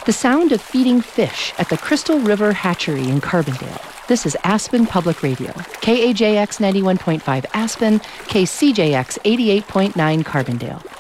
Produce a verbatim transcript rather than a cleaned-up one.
The sound of feeding fish at the Crystal River Hatchery in Carbondale. This is Aspen Public Radio, K A J X ninety-one point five Aspen, K C J X eighty-eight point nine Carbondale.